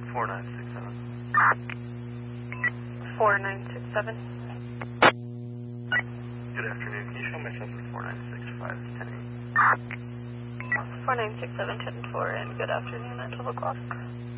4967. 4967. Good afternoon. Can you show myself at 4965 10 4967 10-4, and good afternoon at 12 o'clock.